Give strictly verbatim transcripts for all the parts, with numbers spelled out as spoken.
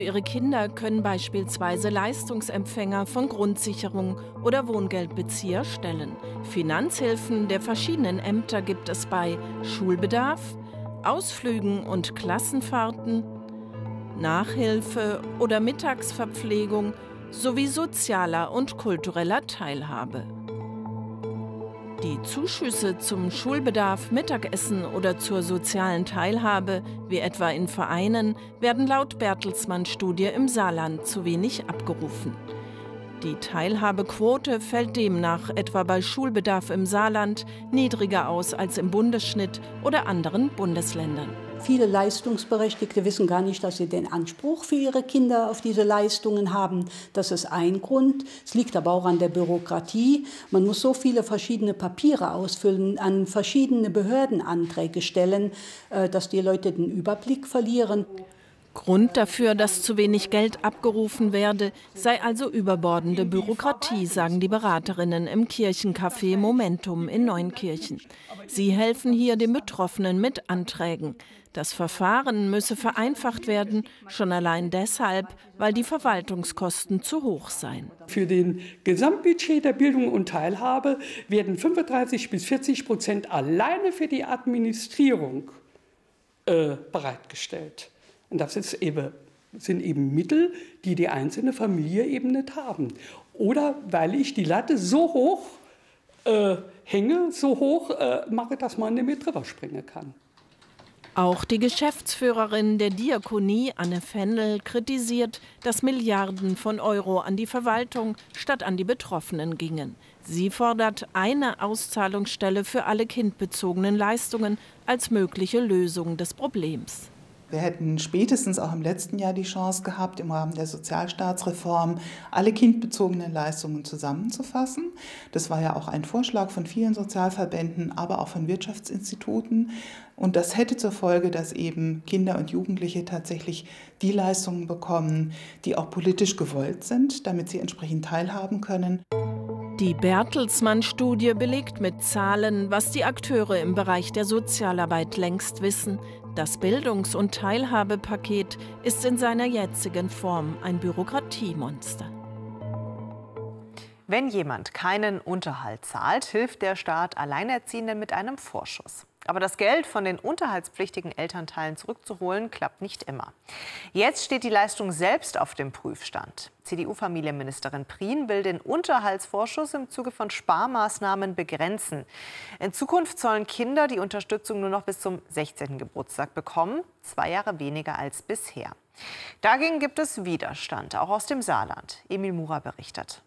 Ihre Kinder können beispielsweise Leistungsempfänger von Grundsicherung oder Wohngeldbezieher stellen. Finanzhilfen der verschiedenen Ämter gibt es bei Schulbedarf, Ausflügen und Klassenfahrten, Nachhilfe oder Mittagsverpflegung sowie sozialer und kultureller Teilhabe. Die Zuschüsse zum Schulbedarf, Mittagessen oder zur sozialen Teilhabe, wie etwa in Vereinen, werden laut Bertelsmann-Studie im Saarland zu wenig abgerufen. Die Teilhabequote fällt demnach etwa bei Schulbedarf im Saarland niedriger aus als im Bundesschnitt oder anderen Bundesländern. Viele Leistungsberechtigte wissen gar nicht, dass sie den Anspruch für ihre Kinder auf diese Leistungen haben. Das ist ein Grund. Es liegt aber auch an der Bürokratie. Man muss so viele verschiedene Papiere ausfüllen, an verschiedene Behörden Anträge stellen, dass die Leute den Überblick verlieren. Grund dafür, dass zu wenig Geld abgerufen werde, sei also überbordende Bürokratie, sagen die Beraterinnen im Kirchencafé Momentum in Neunkirchen. Sie helfen hier den Betroffenen mit Anträgen. Das Verfahren müsse vereinfacht werden, schon allein deshalb, weil die Verwaltungskosten zu hoch seien. Für den Gesamtbudget der Bildung und Teilhabe werden fünfunddreißig bis vierzig Prozent alleine für die Administrierung äh, bereitgestellt. Und das ist eben, sind eben Mittel, die die einzelne Familie eben nicht haben. Oder weil ich die Latte so hoch äh, hänge, so hoch äh, mache, dass man nicht mehr drüber springen kann. Auch die Geschäftsführerin der Diakonie, Anne Fendel, kritisiert, dass Milliarden von Euro an die Verwaltung statt an die Betroffenen gingen. Sie fordert eine Auszahlungsstelle für alle kindbezogenen Leistungen als mögliche Lösung des Problems. Wir hätten spätestens auch im letzten Jahr die Chance gehabt, im Rahmen der Sozialstaatsreform alle kindbezogenen Leistungen zusammenzufassen. Das war ja auch ein Vorschlag von vielen Sozialverbänden, aber auch von Wirtschaftsinstituten. Und das hätte zur Folge, dass eben Kinder und Jugendliche tatsächlich die Leistungen bekommen, die auch politisch gewollt sind, damit sie entsprechend teilhaben können. Die Bertelsmann-Studie belegt mit Zahlen, was die Akteure im Bereich der Sozialarbeit längst wissen. Das Bildungs- und Teilhabepaket ist in seiner jetzigen Form ein Bürokratiemonster. Wenn jemand keinen Unterhalt zahlt, hilft der Staat Alleinerziehenden mit einem Vorschuss. Aber das Geld von den unterhaltspflichtigen Elternteilen zurückzuholen, klappt nicht immer. Jetzt steht die Leistung selbst auf dem Prüfstand. C D U-Familienministerin Prien will den Unterhaltsvorschuss im Zuge von Sparmaßnahmen begrenzen. In Zukunft sollen Kinder die Unterstützung nur noch bis zum sechzehnten Geburtstag bekommen, zwei Jahre weniger als bisher. Dagegen gibt es Widerstand, auch aus dem Saarland. Emil Mura berichtet.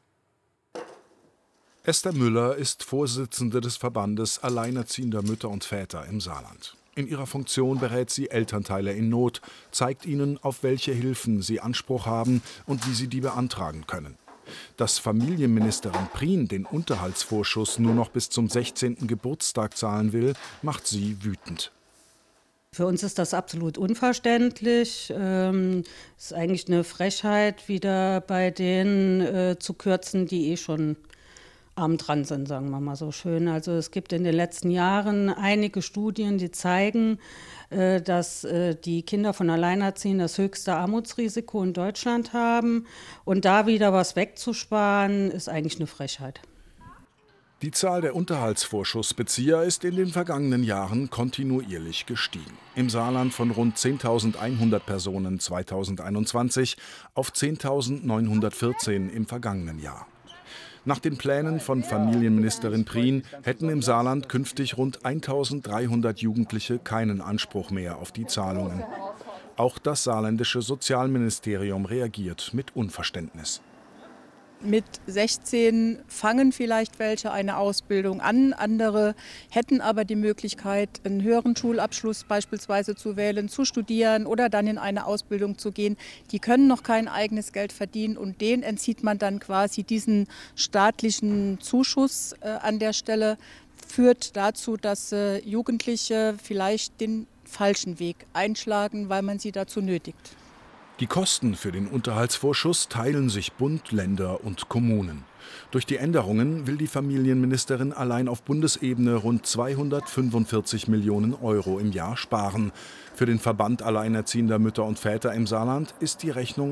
Esther Müller ist Vorsitzende des Verbandes Alleinerziehender Mütter und Väter im Saarland. In ihrer Funktion berät sie Elternteile in Not, zeigt ihnen, auf welche Hilfen sie Anspruch haben und wie sie die beantragen können. Dass Familienministerin Prien den Unterhaltsvorschuss nur noch bis zum sechzehnten Geburtstag zahlen will, macht sie wütend. Für uns ist das absolut unverständlich. Es ähm, ist eigentlich eine Frechheit, wieder bei denen äh, zu kürzen, die eh schon arm dran sind, sagen wir mal so schön. Also es gibt in den letzten Jahren einige Studien, die zeigen, äh, dass äh, die Kinder von Alleinerziehenden das höchste Armutsrisiko in Deutschland haben. Und da wieder was wegzusparen, ist eigentlich eine Frechheit. Die Zahl der Unterhaltsvorschussbezieher ist in den vergangenen Jahren kontinuierlich gestiegen. Im Saarland von rund zehntausendeinhundert Personen zweitausendeinundzwanzig auf zehntausendneunhundertvierzehn im vergangenen Jahr. Nach den Plänen von Familienministerin Prien hätten im Saarland künftig rund eintausenddreihundert Jugendliche keinen Anspruch mehr auf die Zahlungen. Auch das saarländische Sozialministerium reagiert mit Unverständnis. Mit sechzehn fangen vielleicht welche eine Ausbildung an, andere hätten aber die Möglichkeit, einen höheren Schulabschluss beispielsweise zu wählen, zu studieren oder dann in eine Ausbildung zu gehen. Die können noch kein eigenes Geld verdienen und denen entzieht man dann quasi diesen staatlichen Zuschuss äh, an der Stelle. Führt dazu, dass äh, Jugendliche vielleicht den falschen Weg einschlagen, weil man sie dazu nötigt. Die Kosten für den Unterhaltsvorschuss teilen sich Bund, Länder und Kommunen. Durch die Änderungen will die Familienministerin allein auf Bundesebene rund zweihundertfünfundvierzig Millionen Euro im Jahr sparen. Für den Verband Alleinerziehender Mütter und Väter im Saarland ist die Rechnung